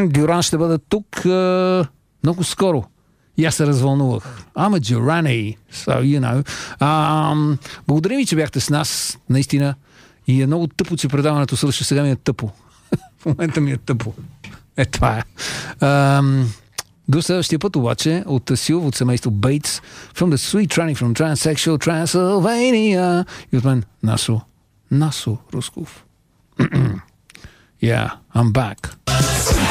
Дюран ще бъде тук много скоро. И аз се развълнувах. I'm a Durani, so you know. Благодарим ви, че бяхте с нас, наистина. И е много тъпо, че предаването свърши. Сега ми е тъпо. В момента ми е тъпо. Това е. До следващия път обаче от Силв, от семейство Bates, from the Sweet Tranny from Transsexual Transylvania, и от мен Насо Русков. Yeah, I'm back.